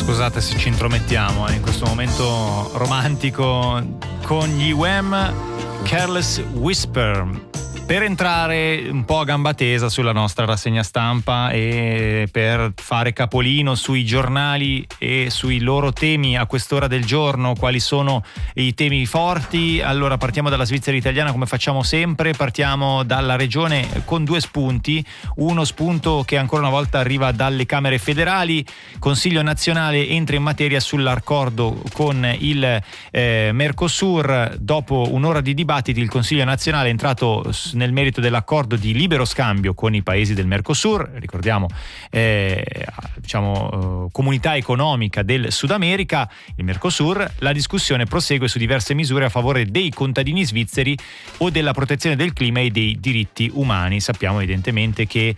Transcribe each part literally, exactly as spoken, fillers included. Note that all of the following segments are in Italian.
Scusate se ci intromettiamo eh, in questo momento romantico con gli U E M, Careless Whisper, per entrare un po' a gamba tesa sulla nostra rassegna stampa e per fare capolino sui giornali e sui loro temi a quest'ora del giorno. Quali sono i temi forti? Allora partiamo dalla Svizzera italiana, come facciamo sempre. Partiamo dalla regione con due spunti. Uno spunto che ancora una volta arriva dalle Camere federali. Consiglio nazionale entra in materia sull'accordo con il eh, Mercosur. Dopo un'ora di dibattiti il Consiglio nazionale è entrato nel merito dell'accordo di libero scambio con i paesi del Mercosur, ricordiamo eh, diciamo eh, comunità economica del Sud America, il Mercosur. La discussione prosegue su diverse misure a favore dei contadini svizzeri o della protezione del clima e dei diritti umani. Sappiamo evidentemente che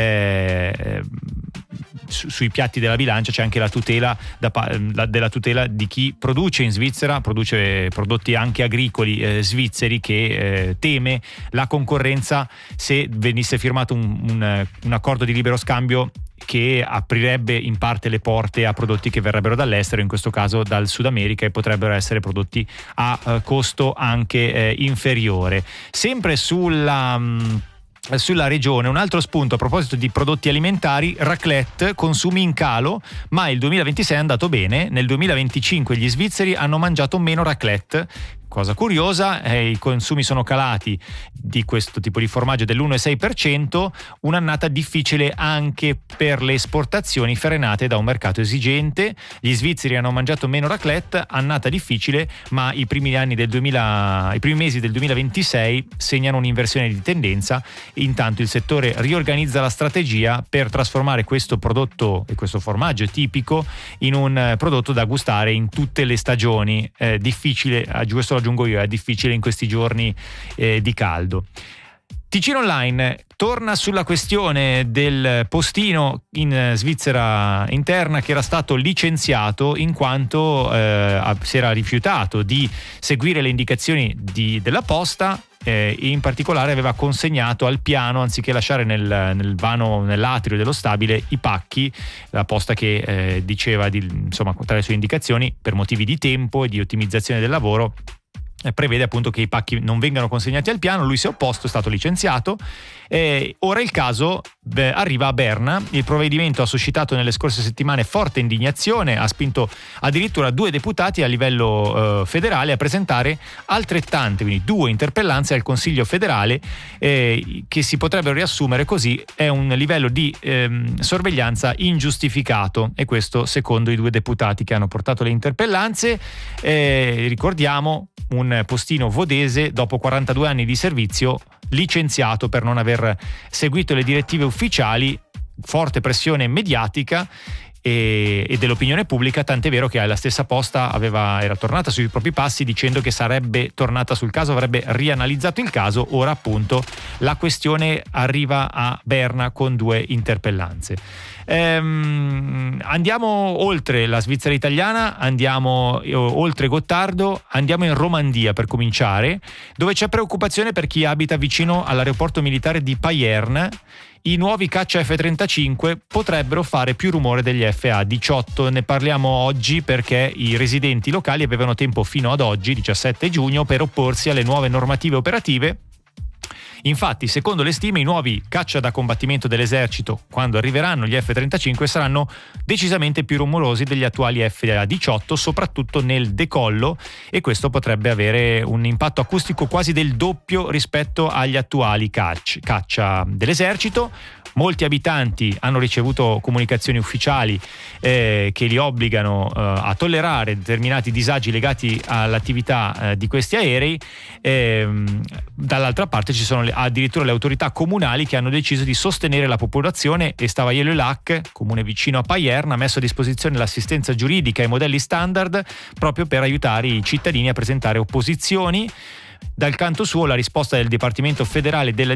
eh, su, sui piatti della bilancia c'è anche la tutela da, la, della tutela di chi produce in Svizzera, produce prodotti anche agricoli eh, svizzeri, che eh, teme la concorrenza se venisse firmato un, un, un accordo di libero scambio che aprirebbe in parte le porte a prodotti che verrebbero dall'estero, in questo caso dal Sud America, e potrebbero essere prodotti a uh, costo anche eh, inferiore. Sempre sulla mh, Sulla regione, un altro spunto a proposito di prodotti alimentari: raclette, consumi in calo, ma il duemilaventisei è andato bene. Nel duemilaventicinque gli svizzeri hanno mangiato meno raclette. Cosa curiosa, eh, i consumi sono calati di questo tipo di formaggio dell'uno virgola sei per cento, un'annata difficile anche per le esportazioni frenate da un mercato esigente. Gli svizzeri hanno mangiato meno raclette, annata difficile, ma i primi anni del duemila, i primi mesi del duemilaventisei segnano un'inversione di tendenza. Intanto il settore riorganizza la strategia per trasformare questo prodotto e questo formaggio tipico in un prodotto da gustare in tutte le stagioni. Eh, difficile, questo lo aggiungo io, è difficile in questi giorni eh, di caldo. Ticino Online torna sulla questione del postino in Svizzera interna che era stato licenziato in quanto eh, si era rifiutato di seguire le indicazioni di, della posta. Eh, in particolare aveva consegnato al piano, anziché lasciare nel, nel vano, nell'atrio dello stabile, i pacchi. La posta che eh, diceva di, insomma, tra le sue indicazioni, per motivi di tempo e di ottimizzazione del lavoro, eh, prevede appunto che i pacchi non vengano consegnati al piano. Lui si è opposto, è stato licenziato. E ora il caso beh, arriva a Berna. Il provvedimento ha suscitato nelle scorse settimane forte indignazione, ha spinto addirittura due deputati a livello eh, federale a presentare altrettante, quindi due interpellanze al Consiglio federale, eh, che si potrebbero riassumere così: è un livello di ehm, sorveglianza ingiustificato. E questo secondo i due deputati che hanno portato le interpellanze. Eh, ricordiamo un postino vodese, dopo quarantadue anni di servizio, licenziato per non aver seguito le direttive ufficiali. Forte pressione mediatica e, e dell'opinione pubblica, tant'è vero che la stessa posta aveva, era tornata sui propri passi dicendo che sarebbe tornata sul caso, avrebbe rianalizzato il caso. Ora appunto la questione arriva a Berna con due interpellanze. Ehm, andiamo oltre la Svizzera italiana, andiamo oltre Gottardo, andiamo in Romandia per cominciare, dove c'è preoccupazione per chi abita vicino all'aeroporto militare di Payerne. I nuovi caccia F trentacinque potrebbero fare più rumore degli F A diciotto. Ne parliamo oggi perché i residenti locali avevano tempo fino ad oggi, diciassette giugno, per opporsi alle nuove normative operative. Infatti, secondo le stime, i nuovi caccia da combattimento dell'esercito, quando arriveranno gli F trentacinque, saranno decisamente più rumorosi degli attuali F A diciotto, soprattutto nel decollo, e questo potrebbe avere un impatto acustico quasi del doppio rispetto agli attuali caccia, caccia dell'esercito. Molti abitanti hanno ricevuto comunicazioni ufficiali eh, che li obbligano eh, a tollerare determinati disagi legati all'attività eh, di questi aerei. Eh, dall'altra parte ci sono le, addirittura le autorità comunali che hanno deciso di sostenere la popolazione, e Stavayer-le-Lac, comune vicino a Payerne, ha messo a disposizione l'assistenza giuridica e modelli standard proprio per aiutare i cittadini a presentare opposizioni. Dal canto suo, la risposta del Dipartimento federale della